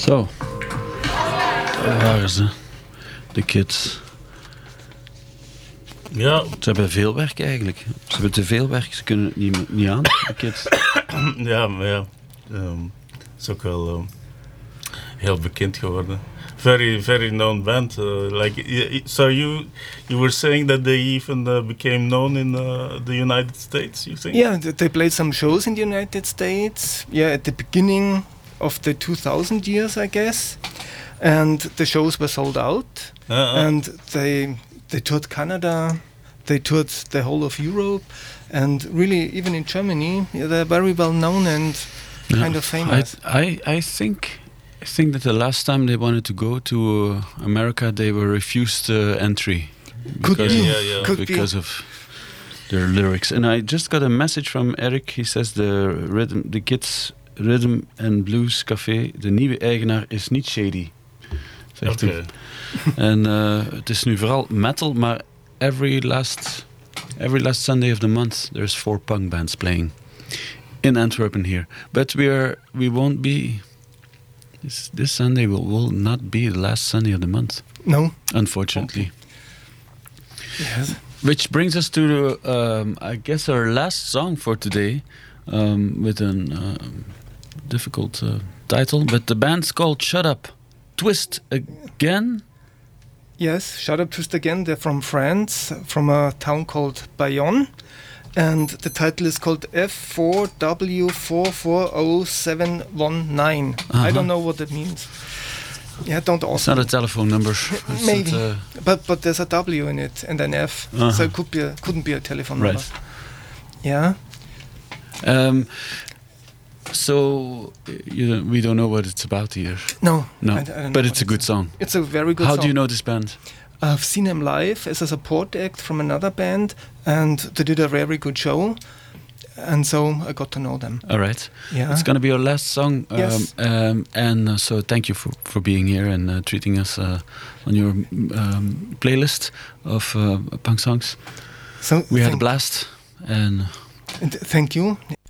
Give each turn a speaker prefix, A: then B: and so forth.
A: Zo, daar waren ze, de kids.
B: Ja.
A: Ze hebben veel werk eigenlijk. Ze hebben te veel werk, ze kunnen het niet aan, de kids.
B: Ja, maar ja. Is ook wel heel bekend geworden. Very, very known band. So you were saying that they even became known in the United States, you think?
C: Yeah, they played some shows in the United States. Yeah, at the beginning of the 2000 years, I guess. And the shows were sold out. And they toured Canada. They toured the whole of Europe. And really, even in Germany, they're very well known and kind of famous.
A: I think that the last time they wanted to go to America, they were refused entry because of their lyrics. And I just got a message from Eric. He says the kids Rhythm and Blues Café, de nieuwe eigenaar is niet shady, zegt hij. En het is nu vooral metal, maar every last Sunday of the month there's 4 punk bands playing in Antwerpen here. But we won't be. This Sunday will not be the last Sunday of the month.
C: No.
A: Unfortunately.
C: Okay. Yes.
A: Which brings us to, I guess, our last song for today, with a difficult title. But the band's called Shut Up, Twist Again.
C: Yes, Shut Up, Twist Again. They're from France, from a town called Bayonne. And the title is called F4W440719. I don't know what that means. Yeah, don't ask.
A: It's not a telephone number.
C: Maybe, but there's a W in it and an F, so it couldn't be a telephone number.
A: Right.
C: Yeah.
A: So we don't know what it's about here.
C: No.
A: I
C: don't know,
A: but it's a good song.
C: It's a very good song.
A: How do you know this band?
C: I've seen them live as a support act from another band, and they did a very good show, and so I got to know them.
A: All right.
C: Yeah.
A: It's going to be our last song.
C: Yes.
A: And so thank you for being here and treating us on your playlist of punk songs.
C: So
A: we had a blast. And
C: thank you.